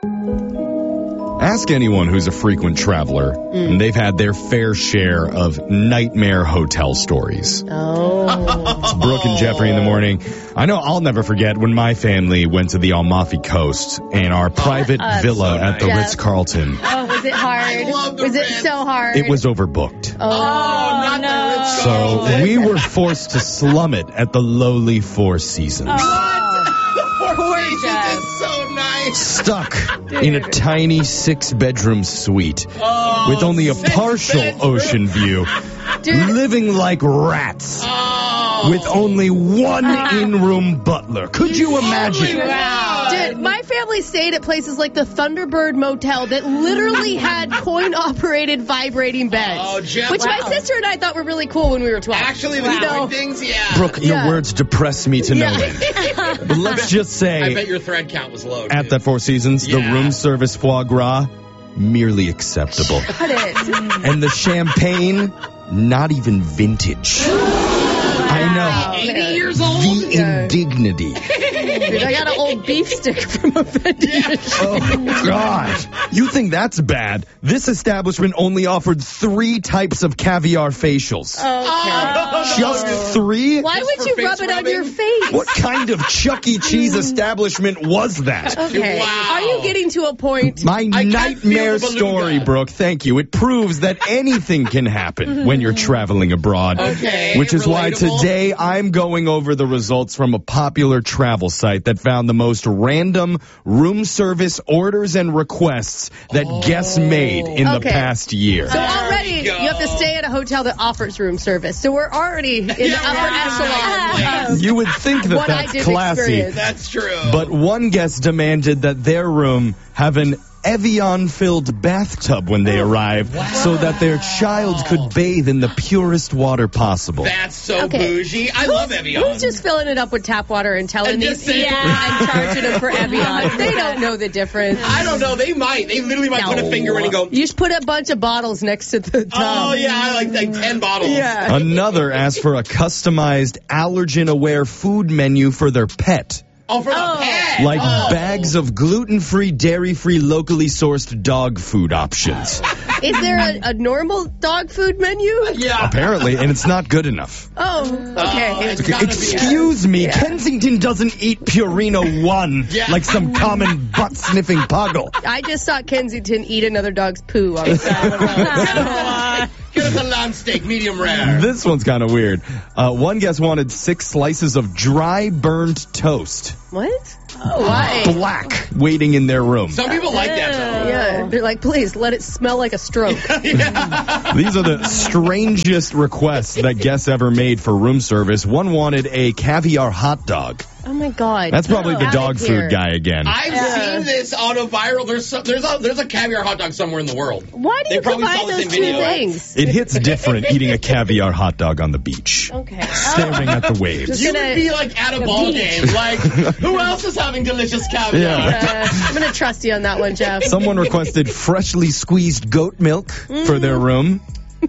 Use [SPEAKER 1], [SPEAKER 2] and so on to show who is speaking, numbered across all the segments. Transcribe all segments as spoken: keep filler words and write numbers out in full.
[SPEAKER 1] Ask anyone who's a frequent traveler, mm. and they've had their fair share of nightmare hotel stories.
[SPEAKER 2] Oh.
[SPEAKER 1] It's Brooke and Jeffrey in the morning. I know I'll never forget when my family went to the Amalfi Coast and our private
[SPEAKER 2] uh,
[SPEAKER 1] villa
[SPEAKER 2] so nice.
[SPEAKER 1] at the
[SPEAKER 2] Jeff.
[SPEAKER 1] Ritz-Carlton.
[SPEAKER 2] Oh, was it hard? Was it so hard?
[SPEAKER 1] It was overbooked.
[SPEAKER 2] Oh,
[SPEAKER 3] oh not
[SPEAKER 2] no.
[SPEAKER 3] the
[SPEAKER 1] So we were forced to slum it at the lowly Four Seasons.
[SPEAKER 3] Oh,
[SPEAKER 2] poor
[SPEAKER 3] Jeff. It's so nice.
[SPEAKER 1] Stuck
[SPEAKER 2] Dude.
[SPEAKER 1] in a tiny six-bedroom suite
[SPEAKER 3] oh,
[SPEAKER 1] with only a partial
[SPEAKER 3] bedrooms.
[SPEAKER 1] ocean view,
[SPEAKER 2] Dude.
[SPEAKER 1] living like rats.
[SPEAKER 3] Oh.
[SPEAKER 1] With only one in-room butler. Could you imagine?
[SPEAKER 2] Wow. Dude, my family stayed at places like the Thunderbird Motel that literally had coin-operated vibrating beds.
[SPEAKER 3] Oh, Jeff.
[SPEAKER 2] Which
[SPEAKER 3] Wow.
[SPEAKER 2] my sister and I thought were really cool when we were twelve.
[SPEAKER 3] Actually, the
[SPEAKER 2] You know?
[SPEAKER 3] wow. things, yeah.
[SPEAKER 1] Brooke,
[SPEAKER 2] Yeah.
[SPEAKER 1] your words depress me to no
[SPEAKER 2] Yeah.
[SPEAKER 1] end. But let's just say,
[SPEAKER 3] I bet your thread count was low,
[SPEAKER 1] at
[SPEAKER 3] dude.
[SPEAKER 1] the Four Seasons, the
[SPEAKER 3] Yeah.
[SPEAKER 1] room service foie gras, merely acceptable.
[SPEAKER 2] Cut it.
[SPEAKER 1] And the champagne, not even vintage. I know.
[SPEAKER 3] eighty years old?
[SPEAKER 1] The
[SPEAKER 2] Yeah.
[SPEAKER 1] indignity.
[SPEAKER 2] Dude, I got an old beef stick from a vending machine.
[SPEAKER 1] Oh, God. You think that's bad? This establishment only offered three types of caviar facials.
[SPEAKER 2] Okay.
[SPEAKER 1] Just three?
[SPEAKER 2] Why
[SPEAKER 3] Just
[SPEAKER 2] would
[SPEAKER 3] for
[SPEAKER 2] you
[SPEAKER 3] face
[SPEAKER 2] rub it on
[SPEAKER 3] rubbing?
[SPEAKER 2] your face?
[SPEAKER 1] What kind of Chuck E. Cheese establishment was that?
[SPEAKER 2] Okay.
[SPEAKER 3] Wow.
[SPEAKER 2] Are you getting to a point?
[SPEAKER 1] My
[SPEAKER 3] I can't
[SPEAKER 1] nightmare
[SPEAKER 3] feel the
[SPEAKER 1] story,
[SPEAKER 3] beluga.
[SPEAKER 1] Brooke. Thank you. It proves that anything can happen when you're traveling abroad.
[SPEAKER 3] Okay,
[SPEAKER 1] Which is why
[SPEAKER 3] relatable.
[SPEAKER 1] today I'm going over the results from a popular travel site that found the most random room service orders and requests that guests made in
[SPEAKER 2] Okay.
[SPEAKER 1] the past year.
[SPEAKER 2] So already
[SPEAKER 3] we
[SPEAKER 2] you
[SPEAKER 3] go.
[SPEAKER 2] have to stay at a hotel that offers room service. So we're already in the
[SPEAKER 3] Yeah,
[SPEAKER 2] upper
[SPEAKER 3] right.
[SPEAKER 2] echelon. of
[SPEAKER 1] You would think that
[SPEAKER 2] what I
[SPEAKER 1] that's
[SPEAKER 2] did
[SPEAKER 1] classy.
[SPEAKER 2] experience.
[SPEAKER 3] That's true.
[SPEAKER 1] But one guest demanded that their room have an Evian-filled bathtub when they arrived so that their child could bathe in the purest water possible.
[SPEAKER 3] That's so
[SPEAKER 2] Okay.
[SPEAKER 3] bougie. I love Evian.
[SPEAKER 2] Who's just filling it up with tap water and telling
[SPEAKER 3] And
[SPEAKER 2] these
[SPEAKER 3] just saying-
[SPEAKER 2] people and charging them for Evian? They don't know the difference.
[SPEAKER 3] I don't know. They might. They literally might put a
[SPEAKER 2] No.
[SPEAKER 3] finger in and go,
[SPEAKER 2] You just put a bunch of bottles next to the tub.
[SPEAKER 3] oh, yeah, like, like ten bottles.
[SPEAKER 2] Yeah.
[SPEAKER 1] Another asked for a customized allergen-aware food menu for their pet.
[SPEAKER 3] Oh, for the
[SPEAKER 2] Oh.
[SPEAKER 3] pet.
[SPEAKER 1] Like
[SPEAKER 3] oh.
[SPEAKER 1] bags of gluten-free, dairy-free, locally sourced dog food options.
[SPEAKER 2] Is there a, a normal dog food menu?
[SPEAKER 3] Yeah.
[SPEAKER 1] Apparently, and it's not good enough.
[SPEAKER 2] Oh, okay.
[SPEAKER 3] Oh, it's gotta be-
[SPEAKER 1] Excuse me, Kensington doesn't eat Purina One
[SPEAKER 3] Yeah.
[SPEAKER 1] like some common butt-sniffing puggle.
[SPEAKER 2] I just saw Kensington eat another dog's poo on the side of the road.
[SPEAKER 3] Get us a lamb steak, medium rare.
[SPEAKER 1] This one's kind of weird. Uh, one guest wanted six slices of dry burned toast,
[SPEAKER 2] What? Oh, why?
[SPEAKER 1] black, waiting in their room.
[SPEAKER 3] Some people like that, though.
[SPEAKER 2] Yeah, they're like, please let it smell like a stroke.
[SPEAKER 1] These are the strangest requests that guests ever made for room service. One wanted a caviar hot dog.
[SPEAKER 2] Oh my God.
[SPEAKER 1] That's probably
[SPEAKER 2] Get
[SPEAKER 1] the
[SPEAKER 2] out
[SPEAKER 1] dog
[SPEAKER 2] of here.
[SPEAKER 1] food guy again.
[SPEAKER 3] I've
[SPEAKER 2] Yeah.
[SPEAKER 3] seen this on a viral. There's some, there's a there's a caviar hot dog somewhere in the world.
[SPEAKER 2] Why do
[SPEAKER 3] They
[SPEAKER 2] you
[SPEAKER 3] probably saw
[SPEAKER 2] combine
[SPEAKER 3] the
[SPEAKER 2] those
[SPEAKER 3] same
[SPEAKER 2] two
[SPEAKER 3] video.
[SPEAKER 2] things?
[SPEAKER 1] It hits different eating a caviar hot dog on the beach,
[SPEAKER 2] Okay.
[SPEAKER 1] staring at the waves.
[SPEAKER 2] Just
[SPEAKER 3] You
[SPEAKER 2] gonna-
[SPEAKER 3] would be like at a ball
[SPEAKER 2] beach.
[SPEAKER 3] game. Like, who else is having delicious caviar?
[SPEAKER 1] Yeah.
[SPEAKER 2] Uh, I'm going to trust you on that one, Jeff.
[SPEAKER 1] Someone requested freshly squeezed goat milk for their room.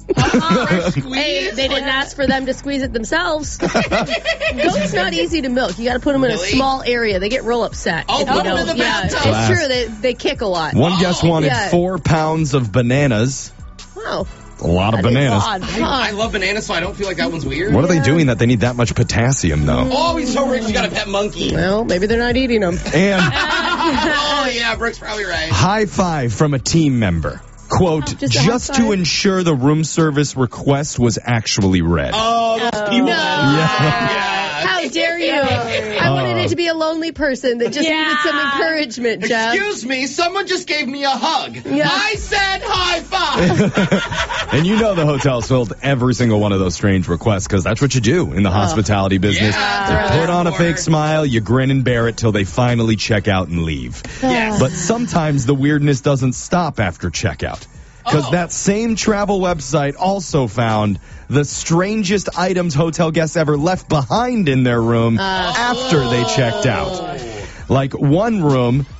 [SPEAKER 3] Fresh squeeze?
[SPEAKER 2] Hey, they didn't
[SPEAKER 3] Like-
[SPEAKER 2] ask for them to squeeze it themselves. Goat's not easy to milk. You got to put them in
[SPEAKER 3] Really?
[SPEAKER 2] a small area. They get real upset.
[SPEAKER 3] Oh,
[SPEAKER 2] if
[SPEAKER 3] put
[SPEAKER 2] you
[SPEAKER 3] 'em
[SPEAKER 2] don't.
[SPEAKER 3] in the
[SPEAKER 2] Yeah,
[SPEAKER 3] bathtub.
[SPEAKER 2] it's
[SPEAKER 1] Class.
[SPEAKER 2] true. They they kick a lot.
[SPEAKER 1] One guest wanted
[SPEAKER 2] yeah.
[SPEAKER 1] four pounds of bananas.
[SPEAKER 2] Wow.
[SPEAKER 1] A lot of
[SPEAKER 2] That is
[SPEAKER 1] bananas.
[SPEAKER 2] odd.
[SPEAKER 3] I love bananas, so I don't feel like that one's weird.
[SPEAKER 1] What are they doing that they need that much potassium, though?
[SPEAKER 3] Oh, he's so rich, he's got a pet monkey.
[SPEAKER 2] Well, maybe they're not eating them.
[SPEAKER 1] And
[SPEAKER 3] Oh, yeah, Brooke's probably right.
[SPEAKER 1] high five from a team member. Quote,
[SPEAKER 2] Just a high
[SPEAKER 1] just to
[SPEAKER 2] five?
[SPEAKER 1] ensure the room service request was actually read.
[SPEAKER 3] Oh, those people.
[SPEAKER 2] No.
[SPEAKER 3] Yeah.
[SPEAKER 2] How dare you? I wanted it to be a lonely person that just
[SPEAKER 4] Yeah.
[SPEAKER 2] needed some encouragement, Jeff.
[SPEAKER 3] Excuse me, someone just gave me a hug.
[SPEAKER 2] Yeah.
[SPEAKER 3] I said high five.
[SPEAKER 1] And you know the hotel's filled every single one of those strange requests because that's what you do in the hospitality business.
[SPEAKER 3] Yeah,
[SPEAKER 1] you put on a
[SPEAKER 3] right.
[SPEAKER 1] fake smile, you grin and bear it till they finally check out and leave.
[SPEAKER 3] Yes.
[SPEAKER 1] But sometimes the weirdness doesn't stop after checkout. Because
[SPEAKER 3] Oh.
[SPEAKER 1] that same travel website also found the strangest items hotel guests ever left behind in their room after they checked out. Like one room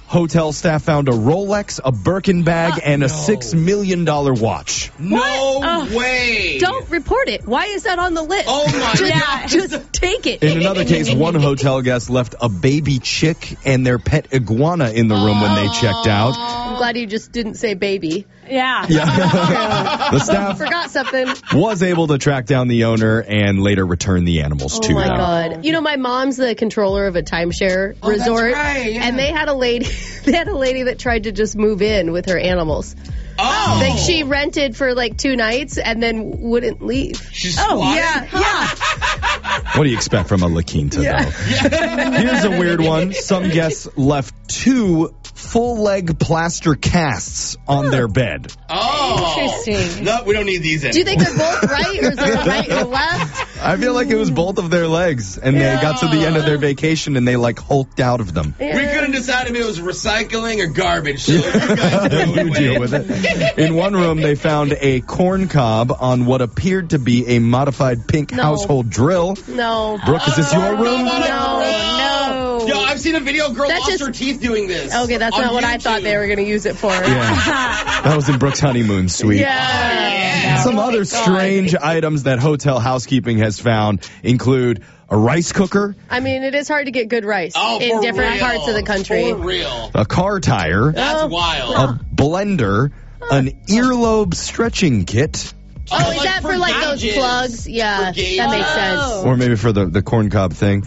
[SPEAKER 1] hotel staff found a Rolex, a Birkin bag,
[SPEAKER 2] Uh,
[SPEAKER 1] and a
[SPEAKER 3] no.
[SPEAKER 1] six million dollars watch.
[SPEAKER 3] No
[SPEAKER 2] What? Oh,
[SPEAKER 3] way.
[SPEAKER 2] Don't report it. Why is that on the list?
[SPEAKER 3] Oh, my
[SPEAKER 2] just,
[SPEAKER 3] God.
[SPEAKER 2] Just take it.
[SPEAKER 1] In another case, one hotel guest left a baby chick and their pet iguana in the room when they checked out.
[SPEAKER 2] I'm glad you just didn't say baby.
[SPEAKER 4] Yeah.
[SPEAKER 1] Yeah. The staff
[SPEAKER 2] Forgot something.
[SPEAKER 1] was able to track down the owner and later return the animals
[SPEAKER 2] Oh
[SPEAKER 1] to
[SPEAKER 2] my
[SPEAKER 1] them.
[SPEAKER 2] God! You know, my mom's the controller of a timeshare
[SPEAKER 3] Oh, that's
[SPEAKER 2] resort,
[SPEAKER 3] right, yeah.
[SPEAKER 2] and they had a lady. They had a lady that tried to just move in with her animals.
[SPEAKER 3] Oh.
[SPEAKER 2] Like she rented for like two nights and then wouldn't leave.
[SPEAKER 3] She's
[SPEAKER 2] Oh
[SPEAKER 3] squatting?
[SPEAKER 2] yeah, yeah.
[SPEAKER 1] What do you expect from a La Quinta,
[SPEAKER 2] Yeah.
[SPEAKER 1] though? Here's a weird one. Some guests left two full-leg plaster casts on their bed.
[SPEAKER 3] Oh.
[SPEAKER 2] Interesting.
[SPEAKER 3] No, we don't need these anymore.
[SPEAKER 2] Do you think they're both right, or is there a right and a left?
[SPEAKER 1] I feel like it was both of their legs, and they got to the end of their vacation, and they, like, hulked out of them.
[SPEAKER 3] We couldn't decide if it was recycling or garbage, so you guys deal
[SPEAKER 1] You
[SPEAKER 3] with
[SPEAKER 1] deal
[SPEAKER 3] it.
[SPEAKER 1] with it. In one room, they found a corn cob on what appeared to be a modified pink
[SPEAKER 2] No.
[SPEAKER 1] household drill.
[SPEAKER 2] No.
[SPEAKER 1] Brooke, is this your room?
[SPEAKER 2] No, no.
[SPEAKER 3] Yo, I've seen a video. Girl
[SPEAKER 2] That's
[SPEAKER 3] lost
[SPEAKER 2] just-
[SPEAKER 3] her teeth doing this.
[SPEAKER 2] Okay, that's
[SPEAKER 3] on
[SPEAKER 2] not what I thought
[SPEAKER 3] YouTube.
[SPEAKER 2] they were going to use it for.
[SPEAKER 1] Yeah. That was in Brooke's honeymoon suite.
[SPEAKER 2] Yeah.
[SPEAKER 1] Some
[SPEAKER 2] Oh
[SPEAKER 1] other
[SPEAKER 2] my God.
[SPEAKER 1] strange items that hotel housekeeping has found include a rice cooker,
[SPEAKER 2] I mean, it is hard to get good rice
[SPEAKER 3] Oh,
[SPEAKER 2] in
[SPEAKER 3] for
[SPEAKER 2] different
[SPEAKER 3] real.
[SPEAKER 2] parts of the country.
[SPEAKER 3] For real.
[SPEAKER 1] a car tire,
[SPEAKER 3] That's
[SPEAKER 2] Oh.
[SPEAKER 3] wild.
[SPEAKER 1] a blender, an earlobe stretching kit,
[SPEAKER 2] Oh, is
[SPEAKER 3] like
[SPEAKER 2] that for like those
[SPEAKER 3] gauges.
[SPEAKER 2] plugs? Yeah,
[SPEAKER 3] For gauges.
[SPEAKER 2] that makes
[SPEAKER 4] Oh.
[SPEAKER 2] sense.
[SPEAKER 1] or maybe for the, the corn cob thing,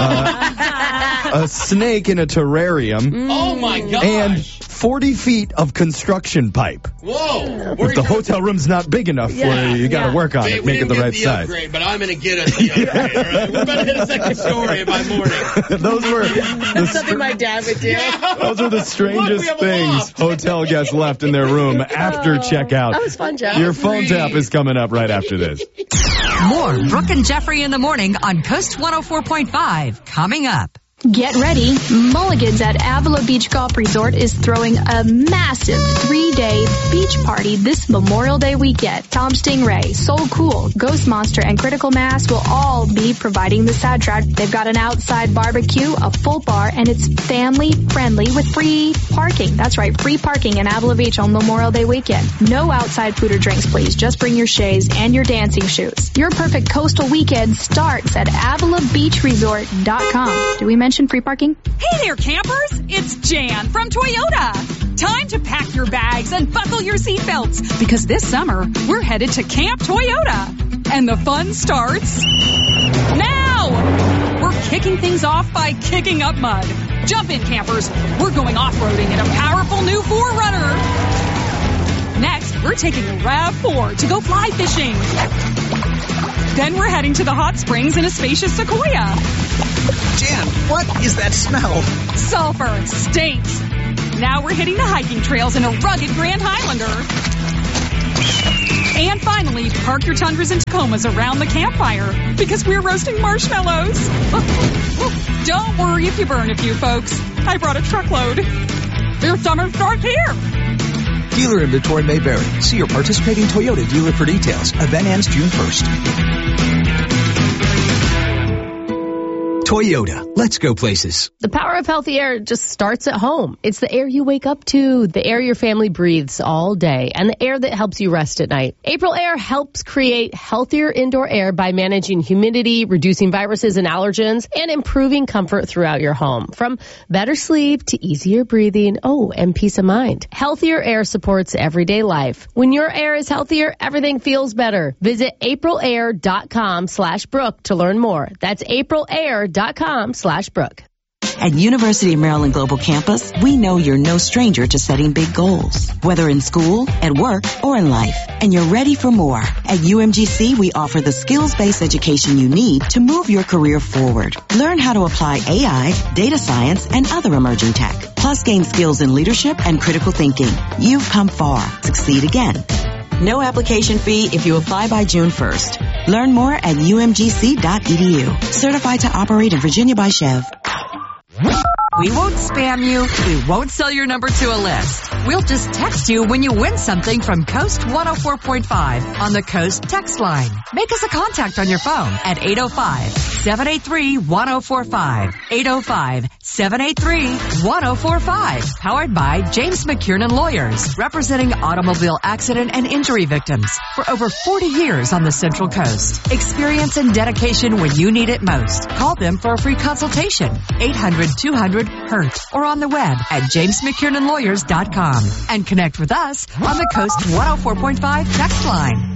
[SPEAKER 1] uh, a snake in a terrarium,
[SPEAKER 3] Oh my gosh.
[SPEAKER 1] and forty feet of construction pipe.
[SPEAKER 3] Whoa.
[SPEAKER 1] If the hotel room's not big enough
[SPEAKER 2] Yeah,
[SPEAKER 1] for you, you got to
[SPEAKER 4] yeah.
[SPEAKER 1] work on
[SPEAKER 3] Babe,
[SPEAKER 1] it,
[SPEAKER 3] we
[SPEAKER 1] make it
[SPEAKER 3] didn't
[SPEAKER 1] the
[SPEAKER 3] get
[SPEAKER 1] right
[SPEAKER 3] the
[SPEAKER 1] size.
[SPEAKER 3] upgrade, but I'm gonna get us the upgrade. All right? We're about to hit a second story by morning.
[SPEAKER 1] Those were the
[SPEAKER 2] Something my dad would do.
[SPEAKER 1] Those are the
[SPEAKER 3] Look,
[SPEAKER 1] strangest
[SPEAKER 3] we have a
[SPEAKER 1] things
[SPEAKER 3] loft.
[SPEAKER 1] hotel guests left in their room after checkout.
[SPEAKER 2] That was fun, Jeff.
[SPEAKER 1] Your phone tap is coming up right after this.
[SPEAKER 5] More Brooke and Jeffrey in the morning on Coast one oh four point five. Coming up.
[SPEAKER 6] Get ready. Mulligan's at Avila Beach Golf Resort is throwing a massive three-day beach party this Memorial Day weekend. Tom Stingray, Soul Cool, Ghost Monster, and Critical Mass will all be providing the soundtrack. They've got an outside barbecue, a full bar, and it's family-friendly with free parking. That's right, free parking in Avila Beach on Memorial Day weekend. No outside food or drinks, please. Just bring your shades and your dancing shoes. Your perfect coastal weekend starts at Avila Beach Resort dot com. Did we mention free parking?
[SPEAKER 7] Hey there, campers! It's Jan from Toyota. Time to pack your bags and buckle your seatbelts because this summer we're headed to Camp Toyota. And the fun starts now! We're kicking things off by kicking up mud. Jump in, campers. We're going off-roading in a powerful new four runner. Next, we're taking a RAV four to go fly fishing. Then we're heading to the hot springs in a spacious Sequoia.
[SPEAKER 8] Jan, what is that smell?
[SPEAKER 7] Sulfur stinks. Now we're hitting the hiking trails in a rugged Grand Highlander. And finally, park your Tundras and Tacomas around the campfire because we're roasting marshmallows. Don't worry if you burn a few, folks. I brought a truckload. Your summer starts here.
[SPEAKER 8] Dealer inventory may vary. See your participating Toyota dealer for details. Event ends June first. Toyota. Let's go places.
[SPEAKER 2] The power of healthy air just starts at home. It's the air you wake up to, the air your family breathes all day, and the air that helps you rest at night. April Air helps create healthier indoor air by managing humidity, reducing viruses and allergens, and improving comfort throughout your home. From better sleep to easier breathing, oh, and peace of mind. Healthier air supports everyday life. When your air is healthier, everything feels better. Visit aprilair.com slash Brooke to learn more. That's aprilair.com slash Brooke.
[SPEAKER 9] At University of Maryland Global Campus, we know you're no stranger to setting big goals, whether in school, at work, or in life. And you're ready for more. At U M G C, we offer the skills-based education you need to move your career forward. Learn how to apply A I, data science, and other emerging tech. Plus gain skills in leadership and critical thinking. You've come far. Succeed again. No application fee if you apply by June first. Learn more at U M G C dot E D U. Certified to operate in Virginia by Chev.
[SPEAKER 5] We won't spam you. We won't sell your number to a list. We'll just text you when you win something from Coast one oh four point five on the Coast text line. Make us a contact on your phone at eight oh five, seven eight three, one oh four five. eight oh five, seven eight three, one oh four five. Powered by James McKiernan Lawyers, representing automobile accident and injury victims for over forty years on the Central Coast. Experience and dedication when you need it most. Call them for a free consultation. eight hundred, two hundred, hurt or on the web at james mckiernan lawyers dot com. And connect with us on the Coast one oh four point five text line.